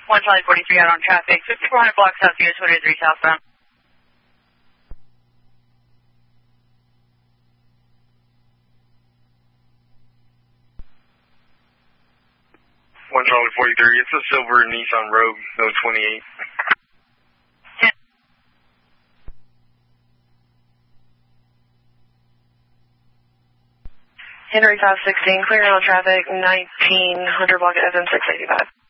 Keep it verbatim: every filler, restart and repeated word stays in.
one Charlie forty-three out on traffic, fifty-four hundred blocks south, U S one eighty-three southbound. one Charlie forty-three, it's a silver Nissan Rogue, no twenty-eight. Henry five sixteen, clear on traffic, nineteen hundred block at F M six eighty-five.